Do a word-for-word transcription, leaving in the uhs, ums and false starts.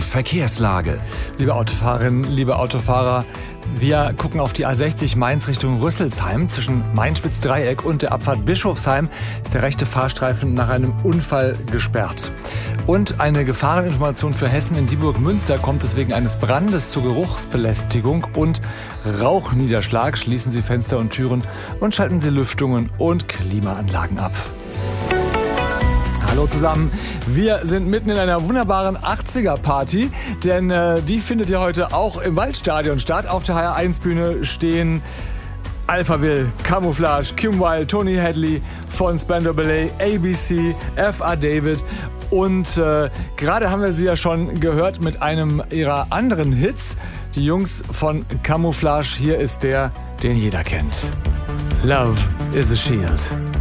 Verkehrslage. Liebe Autofahrerinnen, liebe Autofahrer, wir gucken auf die A sechzig Mainz Richtung Rüsselsheim. Zwischen Main-Spitz-Dreieck und der Abfahrt Bischofsheim ist der rechte Fahrstreifen nach einem Unfall gesperrt. Und eine Gefahreninformation für Hessen: in Dieburg-Münster kommt es wegen eines Brandes zur Geruchsbelästigung und Rauchniederschlag. Schließen Sie Fenster und Türen und schalten Sie Lüftungen und Klimaanlagen ab. Hallo zusammen, wir sind mitten in einer wunderbaren achtziger-Party, denn äh, die findet ja heute auch im Waldstadion statt. Auf der H R eins Bühne stehen Alphaville, Camouflage, Kim Wilde, Tony Hadley von Spandau Ballet, A B C, F A David und äh, gerade haben wir sie ja schon gehört mit einem ihrer anderen Hits, die Jungs von Camouflage. Hier ist der, den jeder kennt. Love is a Shield.